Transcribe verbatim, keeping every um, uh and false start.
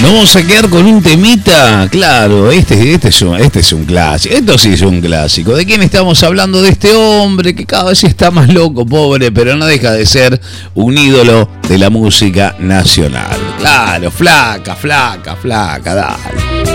Nos vamos a quedar con un temita, claro, este, este, es un, este es un clásico, esto sí es un clásico. ¿De quién estamos hablando? De este hombre que cada vez está más loco, pobre, pero no deja de ser un ídolo de la música nacional. Claro, flaca, flaca, flaca, dale.